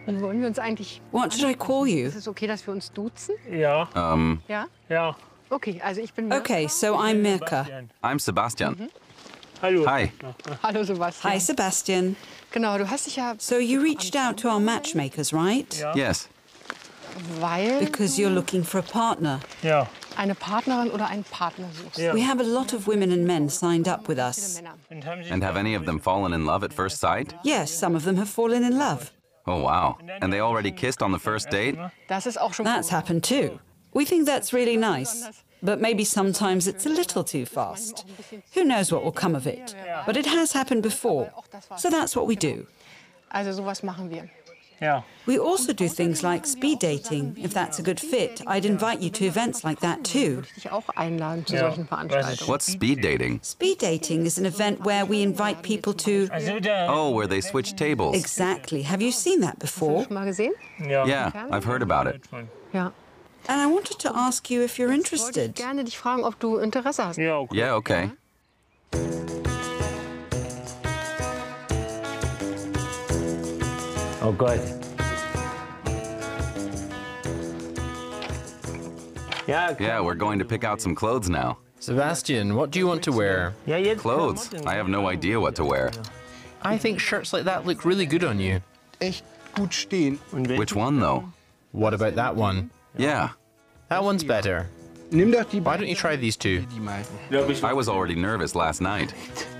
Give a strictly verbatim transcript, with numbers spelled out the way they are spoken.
Wollen wir uns eigentlich... What should I call you? Ist es okay, dass wir uns duzen? Ja. Um, Ja? Ja. Okay, also ich bin Mirka. Okay, so I'm Mirka. I'm Sebastian. Hallo. Hi. Hallo Sebastian. Hi, Sebastian. Genau, du hast dich ja... So you reached out to our matchmakers, right? Yes. Weil Because you're looking for a partner. Ja. eine Partnerin oder einen Partner suchst. Ja. We have a lot of women and men signed up with Viele us. Männer. Und haben Sie And have any of them fallen in love at first sight? Yes, some of them have fallen in love. Oh, wow. And they already kissed on the first date? Das ist auch schon That's gut. happened too. We think that's really nice. But maybe sometimes it's a little too fast. Who knows what will come of it? But it has happened before. So that's what we do. Also sowas machen wir. Ja. We also do things like speed dating. If that's a good fit, I'd invite you to events like that too. Dich auch einladen zu Ja, solchen weiß ich. Veranstaltungen. What's speed dating? Speed dating is an event where we invite people to... Also da. Oh, where they switch tables. Exactly. Have you seen that before? Schon mal gesehen? Ja. Yeah, I've heard about it. Ja. And I wanted to ask you if you're Wollte ich interested. gerne dich fragen, ob du Interesse hast. Ja, okay. Yeah, okay. Oh Gott. Ja, Yeah, we're going to pick out some clothes now. Sebastian, what do you want to wear? ja jetzt Clothes? I have no idea what to wear. I think shirts like that look really good on you. Echt gut stehen. Und welche? Which one, though? What about that one? Yeah, That one's better. Nimm doch die Why don't you try these two? die meisten. Glaub ich. I was already nervous last night.